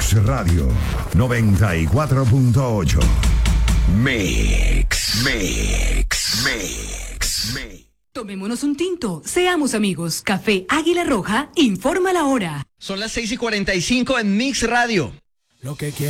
Mix Radio 94.8. Mix. Tomémonos un tinto, seamos amigos. Café Águila Roja informa la hora. Son las 6:45 en Mix Radio. Lo que